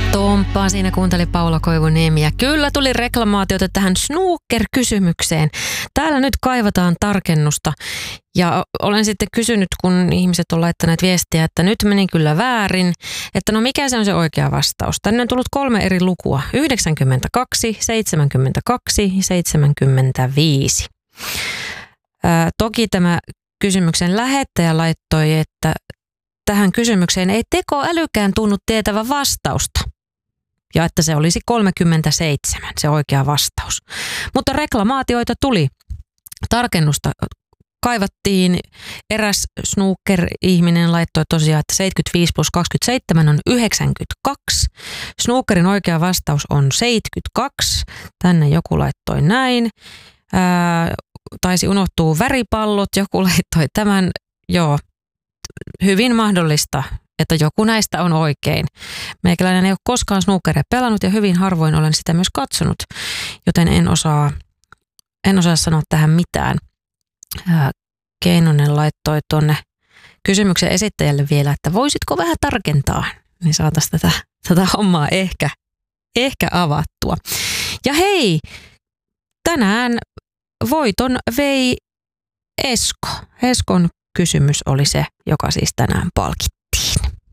Tomppaa siinä kuunteli Paula Koivuniemi ja kyllä tuli reklamaatiota tähän snooker-kysymykseen. Täällä nyt kaivataan tarkennusta ja olen sitten kysynyt, kun ihmiset on laittaneet viestiä, että nyt meni kyllä väärin, että no mikä se on se oikea vastaus. Tänne on tullut 3 eri lukua, 92, 72 ja 75. Toki tämä kysymyksen lähettäjä laittoi, että tähän kysymykseen ei tekoälykään tunnu tietävän vastausta. Ja että se olisi 37, se oikea vastaus. Mutta reklamaatioita tuli. Tarkennusta kaivattiin. Eräs snooker-ihminen laittoi tosiaan, että 75 plus 27 on 92. Snookerin oikea vastaus on 72. Tänne joku laittoi näin. Taisi unohtua väripallot. Joku laittoi tämän. Joo, hyvin mahdollista, että joku näistä on oikein. Meikäläinen ei ole koskaan snookeria pelannut ja hyvin harvoin olen sitä myös katsonut, joten en osaa sanoa tähän mitään. Keinonen laittoi tuonne kysymyksen esittäjälle vielä, että voisitko vähän tarkentaa, niin saataisiin tätä hommaa ehkä avattua. Ja hei, tänään voiton vei Esko. Eskon kysymys oli se, joka siis tänään palkittiin.